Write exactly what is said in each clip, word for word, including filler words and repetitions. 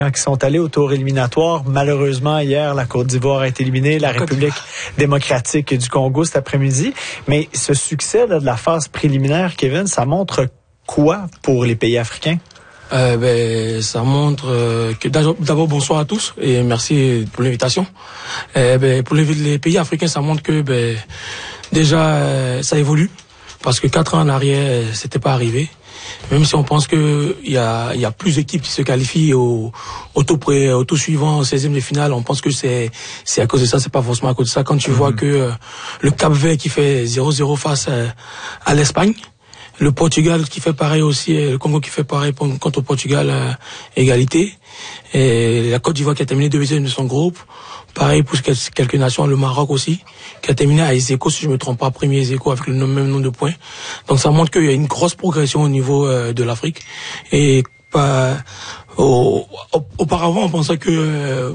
qui sont allés au tour éliminatoire. Malheureusement, hier, la Côte d'Ivoire a été éliminée, la République démocratique du Congo cet après-midi. Mais ce succès là, de la phase préliminaire, Kevin, ça montre quoi pour les pays africains? Euh, ben, ça montre euh, que d'abord bonsoir à tous et merci pour l'invitation. Euh, ben, pour les, les pays africains, ça montre que ben, déjà euh, ça évolue parce que quatre ans en arrière, c'était pas arrivé. Même si on pense que il y a, il y a plus d'équipes qui se qualifient au, au tour pré, au tour suivant, au seizième de finale, on pense que c'est, c'est à cause de ça, c'est pas forcément à cause de ça. Quand tu mm-hmm. vois que euh, le Cap-Vert qui fait zéro zéro face euh, à l'Espagne, le Portugal qui fait pareil aussi, le Congo qui fait pareil contre le Portugal, euh, égalité, et la Côte d'Ivoire qui a terminé deuxième de son groupe. Pareil pour quelques nations, le Maroc aussi, qui a terminé à ex aequo, si je me trompe pas, premier ex aequo avec le même nombre de points. Donc ça montre qu'il y a une grosse progression au niveau euh, de l'Afrique. Et pas, au, au, auparavant, on pensait que euh,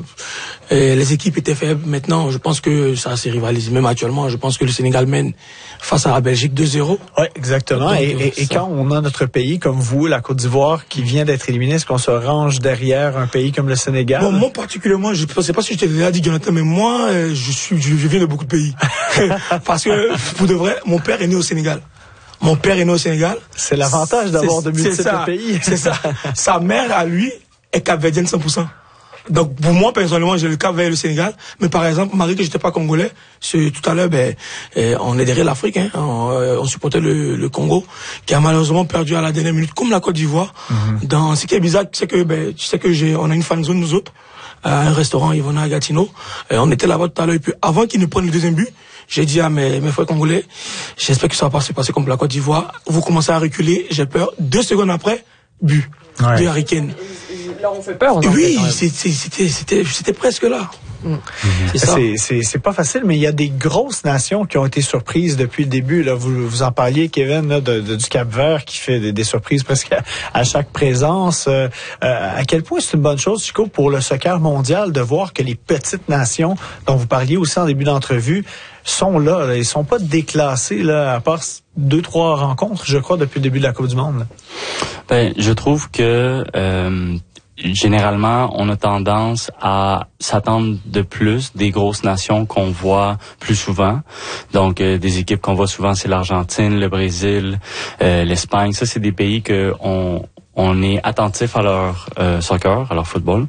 les équipes étaient faibles. Maintenant, je pense que ça s'est rivalisé. Même actuellement, je pense que le Sénégal mène face à la Belgique deux zéro. Oui, exactement. Donc, et et, et quand on a notre pays comme vous, la Côte d'Ivoire, qui vient d'être éliminée, est-ce qu'on se range derrière un pays comme le Sénégal? Bon, moi particulièrement, je ne sais pas si je t'ai déjà dit, Jonathan, mais moi, je suis, je viens de beaucoup de pays. Parce que, pour de vrai, mon père est né au Sénégal. Mon père est né au Sénégal. C'est l'avantage d'avoir de multiples ça, pays. C'est ça. Sa mère, à lui, est capverdienne cent pour cent. Donc, pour moi, personnellement, j'ai le Cap vers le Sénégal. Mais par exemple, Marie, que j'étais pas congolais, c'est, tout à l'heure, ben, eh, on est derrière l'Afrique, hein. On, euh, on supportait le, le Congo, qui a malheureusement perdu à la dernière minute, comme la Côte d'Ivoire. Mm-hmm. Dans, ce qui est bizarre, c'est que, ben, tu sais que j'ai, on a une fan zone, nous autres, à un restaurant, Yvonna à Gatineau. Et on était là-bas tout à l'heure. Et puis, avant qu'ils nous prennent le deuxième but, j'ai dit à mes, mes frères congolais, j'espère que ça va pas se passer comme la Côte d'Ivoire. Vous commencez à reculer, j'ai peur. Deux secondes après, but. Ouais. De Harry Kane. Là, on fait peur. Oui, c'était, c'était, c'était presque là. Mmh. C'est, c'est, c'est, c'est pas facile, mais il y a des grosses nations qui ont été surprises depuis le début. Là, vous, vous en parliez, Kevin, là, de, de, du Cap-Vert qui fait des, des surprises presque à, à chaque présence. Euh, à quel point c'est une bonne chose, Chico, pour le soccer mondial de voir que les petites nations, dont vous parliez aussi en début d'entrevue, sont là, là. Ils sont pas déclassés, là, à part deux, trois rencontres, je crois, depuis le début de la Coupe du Monde. Là. Ben, je trouve que euh, généralement, on a tendance à s'attendre de plus des grosses nations qu'on voit plus souvent. Donc, euh, des équipes qu'on voit souvent, c'est l'Argentine, le Brésil, euh, l'Espagne. Ça, c'est des pays que on on est attentif à leur euh, soccer, à leur football.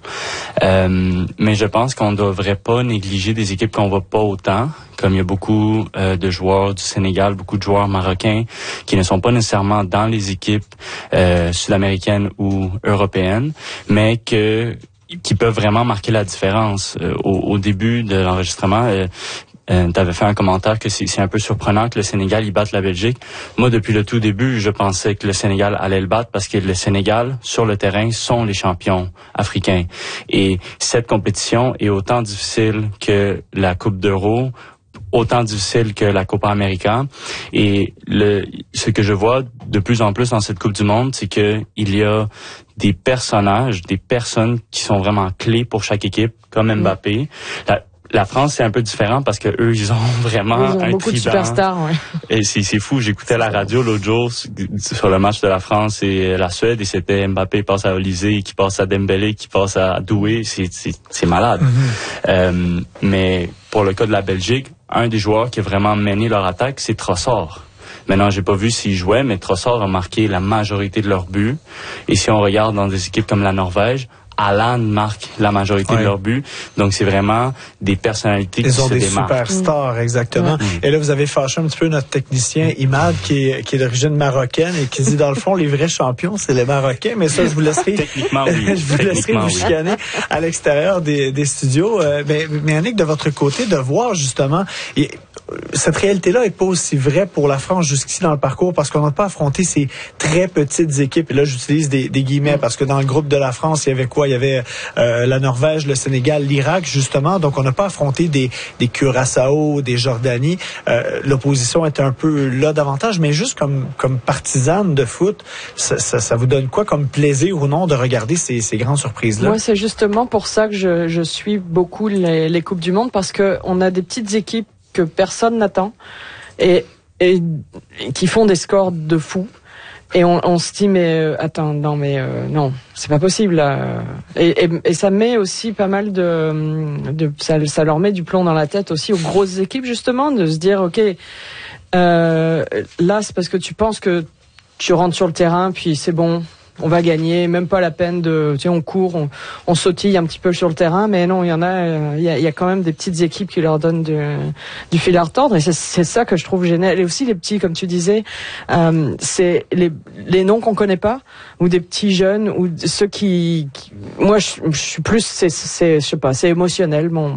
Euh, mais je pense qu'on ne devrait pas négliger des équipes qu'on voit pas autant, comme il y a beaucoup euh, de joueurs du Sénégal, beaucoup de joueurs marocains qui ne sont pas nécessairement dans les équipes euh, sud-américaines ou européennes, mais que qui peuvent vraiment marquer la différence. Euh, au, au début de l'enregistrement, euh, Euh, tu avais fait un commentaire que c'est, c'est un peu surprenant que le Sénégal y batte la Belgique. Moi, depuis le tout début, je pensais que le Sénégal allait le battre parce que le Sénégal, sur le terrain, sont les champions africains. Et cette compétition est autant difficile que la Coupe d'Euro, autant difficile que la Copa América. Et le, ce que je vois de plus en plus dans cette Coupe du Monde, c'est que il y a des personnages, des personnes qui sont vraiment clés pour chaque équipe, comme Mbappé. La, La France, c'est un peu différent parce que eux, ils ont vraiment ils ont un beaucoup trident. De superstars, ouais. Et c'est, c'est fou. J'écoutais la radio l'autre jour sur le match de la France et la Suède et c'était Mbappé passe à Olysée, qui passe à Dembélé, qui passe à Doué. C'est, c'est, c'est malade. Mm-hmm. Euh, mais pour le cas de la Belgique, un des joueurs qui a vraiment mené leur attaque, c'est Trossard. Maintenant, j'ai pas vu s'ils jouaient, mais Trossard a marqué la majorité de leurs buts. Et si on regarde dans des équipes comme la Norvège, Haaland marque la majorité ouais. de leurs buts. Donc, c'est vraiment des personnalités Ils qui se démarquent. Ils ont des superstars, mmh. exactement. Mmh. Et là, vous avez fâché un petit peu notre technicien, Imad, qui est, qui est d'origine marocaine et qui dit, dans le fond, les vrais champions, c'est les Marocains. Mais ça, je vous laisserai, Techniquement, oui. je vous laisserai vous chicaner oui. à l'extérieur des, des studios. Euh, mais, mais Annick, de votre côté, de voir justement... Et, cette réalité-là est pas aussi vraie pour la France jusqu'ici dans le parcours parce qu'on n'a pas affronté ces très petites équipes. Et là, j'utilise des, des guillemets parce que dans le groupe de la France, il y avait quoi? Il y avait euh, la Norvège, le Sénégal, l'Irak, justement. Donc, on n'a pas affronté des, des Curaçao, des Jordanie. Euh, l'opposition est un peu là davantage, mais juste comme, comme partisane de foot, ça, ça, ça vous donne quoi comme plaisir ou non de regarder ces, ces grandes surprises-là? Moi, c'est justement pour ça que je, je suis beaucoup les, les Coupes du Monde parce que on a des petites équipes que personne n'attend et, et, et qui font des scores de fou. Et on, on se dit mais euh, attends non mais euh, non c'est pas possible là. Et, et, et ça met aussi pas mal de, de ça, ça leur met du plomb dans la tête aussi aux grosses équipes justement de se dire ok euh, là c'est parce que tu penses que tu rentres sur le terrain puis c'est bon. On va gagner, même pas la peine de, tu sais, on court, on, on sautille un petit peu sur le terrain, mais non, il y en a, il y a, il y a quand même des petites équipes qui leur donnent du, du fil à retordre, et c'est, c'est ça que je trouve génial. Et aussi les petits, comme tu disais, euh, c'est les, les noms qu'on connaît pas, ou des petits jeunes, ou ceux qui, qui moi, je, je suis plus, c'est, c'est, je sais pas, c'est émotionnel, mon,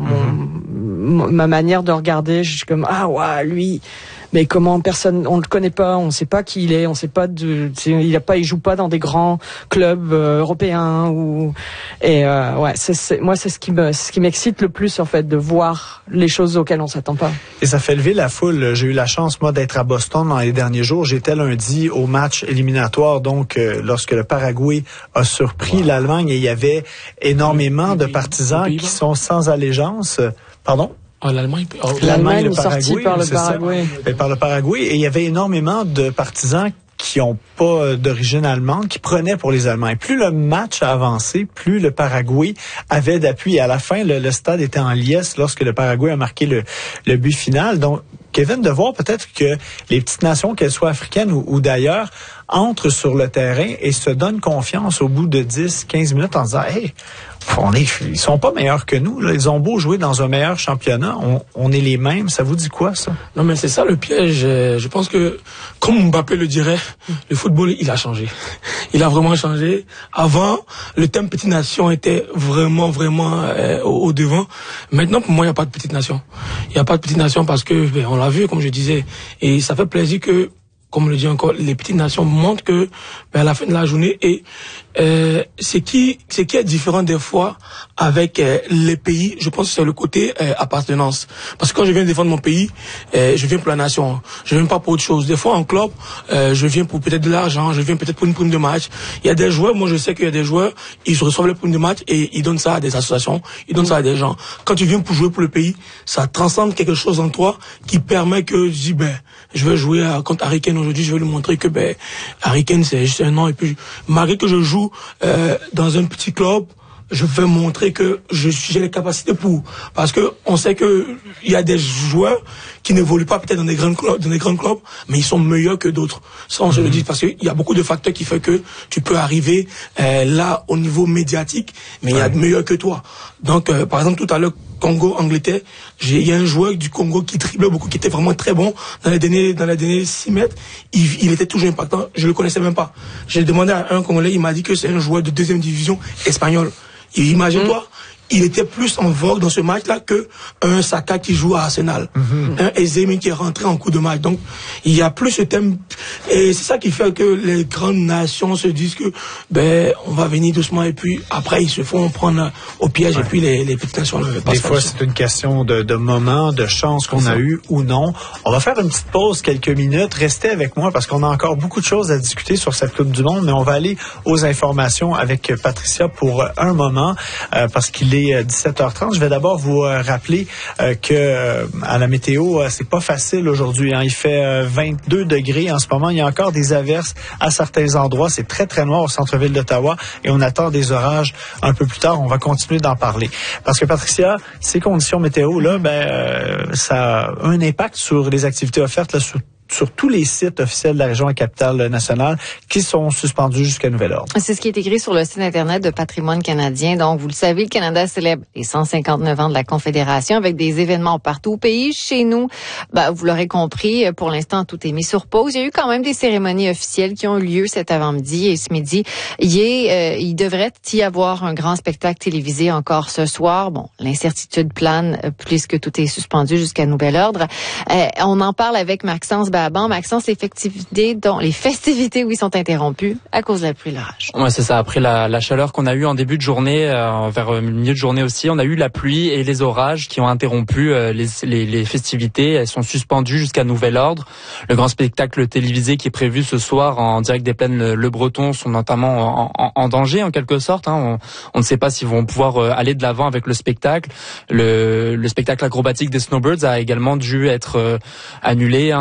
mon, ma manière de regarder, je suis comme, ah ouais, lui. Mais comment personne, on le connaît pas, on sait pas qui il est, on sait pas de, il a pas, il joue pas dans des grands clubs euh, européens ou et euh, ouais, c'est, c'est, moi c'est ce qui me, ce qui m'excite le plus en fait, de voir les choses auxquelles on s'attend pas. Et ça fait lever la foule. J'ai eu la chance moi d'être à Boston dans les derniers jours. J'étais lundi au match éliminatoire, donc euh, lorsque le Paraguay a surpris wow. l'Allemagne, et il y avait énormément de partisans qui sont sans allégeance. Pardon? Ah, l'Allemagne, oh, l'Allemagne, le Paraguay, par le Paraguay. Ça, par le Paraguay. Et il y avait énormément de partisans qui ont pas d'origine allemande, qui prenaient pour les Allemands. Et plus le match a avancé, plus le Paraguay avait d'appui. Et à la fin, le, le stade était en liesse lorsque le Paraguay a marqué le, le but final. Donc, Kevin, de voir peut-être que les petites nations, qu'elles soient africaines ou, ou d'ailleurs, entrent sur le terrain et se donnent confiance au bout de dix, quinze minutes en disant « Hey, on est, ils sont pas meilleurs que nous. Là. Ils ont beau jouer dans un meilleur championnat. On, on est les mêmes. » Ça vous dit quoi, ça? Non, mais c'est ça le piège. Je pense que, comme Mbappé le dirait, le football, il a changé. Il a vraiment changé. Avant, le thème petite nation était vraiment, vraiment euh, au, au devant. Maintenant, pour moi, il n'y a pas de petite nation. Il n'y a pas de petite nation parce que, ben, on l'a vu, comme je disais. Et ça fait plaisir que, comme le dit encore, les petites nations montrent que, ben, à la fin de la journée, et euh, ce qui, ce qui est différent des fois avec euh, les pays, je pense que c'est le côté euh, appartenance. Parce que quand je viens défendre mon pays, euh, je viens pour la nation. Je viens pas pour autre chose. Des fois en club, euh, je viens pour peut-être de l'argent, je viens peut-être pour une prime de match. Il y a des joueurs, moi je sais qu'il y a des joueurs, ils reçoivent les primes de match et ils donnent ça à des associations, ils donnent ça à des gens. Quand tu viens pour jouer pour le pays, ça transcende quelque chose en toi qui permet que je dis, ben, je vais jouer à, contre Harry Kane aujourd'hui, je vais lui montrer que, ben, Harry Kane c'est juste un nom, et puis malgré que je joue euh, dans un petit club, je vais montrer que je j'ai les capacités pour, parce que on sait que il y a des joueurs qui n'évoluent pas peut-être dans des grands clubs, dans des grands clubs, mais ils sont meilleurs que d'autres. Ça, on se le dit parce qu'il y a beaucoup de facteurs qui fait que tu peux arriver euh, là au niveau médiatique, mais il y a de meilleurs que toi. Donc, euh, par exemple, tout à l'heure, Congo, Angleterre, j'ai, il y a un joueur du Congo qui triplait beaucoup, qui était vraiment très bon dans les derniers, dans les derniers six mètres. Il, il était toujours impactant. Je le connaissais même pas. J'ai demandé à un Congolais, il m'a dit que c'est un joueur de deuxième division espagnole. Et imagine-toi, mmh. il était plus en vogue dans ce match-là que un Saka qui joue à Arsenal, mmh. un Ezemi qui est rentré en coup de match. Donc, il y a plus ce thème, et c'est ça qui fait que les grandes nations se disent que, ben, on va venir doucement, et puis après, ils se font prendre au piège, ouais. et puis les, les petites nations le passent. Des fois, c'est une question de, de moment, de chance qu'on a eu ou non. On va faire une petite pause, quelques minutes. Restez avec moi parce qu'on a encore beaucoup de choses à discuter sur cette Coupe du Monde, mais on va aller aux informations avec Patricia pour un moment, euh, parce qu'il est dix-sept heures trente. Je vais d'abord vous euh, rappeler euh, que euh, à la météo, euh, c'est pas facile aujourd'hui. Hein. Il fait euh, vingt-deux degrés en ce moment. Il y a encore des averses à certains endroits. C'est très, très noir au centre-ville d'Ottawa et on attend des orages un peu plus tard. On va continuer d'en parler. Parce que, Patricia, ces conditions météo-là, ben, euh, ça a un impact sur les activités offertes là, sur sur tous les sites officiels de la région et capitale nationale qui sont suspendus jusqu'à nouvel ordre. C'est ce qui est écrit sur le site Internet de Patrimoine canadien. Donc, vous le savez, le Canada célèbre les cent cinquante-neuf ans de la Confédération avec des événements partout au pays. Chez nous, ben, vous l'aurez compris, pour l'instant, tout est mis sur pause. Il y a eu quand même des cérémonies officielles qui ont eu lieu cet avant-midi et ce midi. Il, est, euh, il devrait y avoir un grand spectacle télévisé encore ce soir. Bon, l'incertitude plane puisque tout est suspendu jusqu'à nouvel ordre. Euh, on en parle avec Maxence Baban. Maxence, les festivités, dont les festivités, oui, sont interrompues à cause de la pluie et l'orage. Ouais, c'est ça. Après la, la chaleur qu'on a eue en début de journée, euh, vers le milieu de journée aussi, on a eu la pluie et les orages qui ont interrompu euh, les, les, les festivités. Elles sont suspendues jusqu'à nouvel ordre. Le grand spectacle télévisé qui est prévu ce soir en direct des plaines Le, le Breton sont notamment en, en, en danger en quelque sorte. Hein. On, on ne sait pas s'ils vont pouvoir euh, aller de l'avant avec le spectacle. Le, le spectacle acrobatique des Snowbirds a également dû être euh, annulé. Hein. Il disait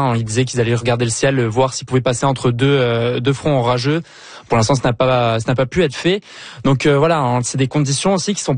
qu'ils allaient regarder le ciel, voir s'ils pouvaient passer entre deux euh, deux fronts orageux. Pour l'instant, ça n'a pas ça n'a pas pu être fait. Donc euh, voilà, hein, c'est des conditions aussi qui sont